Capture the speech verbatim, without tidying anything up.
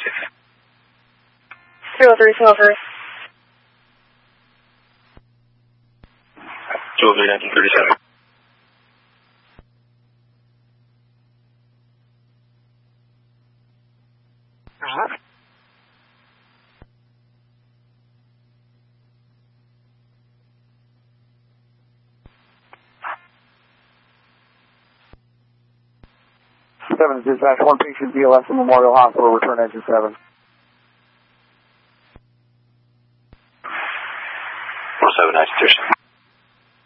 Zero three, over. Zero three, nineteen thirty-seven. Uh-huh. Seven dispatch, one patient B L S in Memorial Hospital, return engine seven.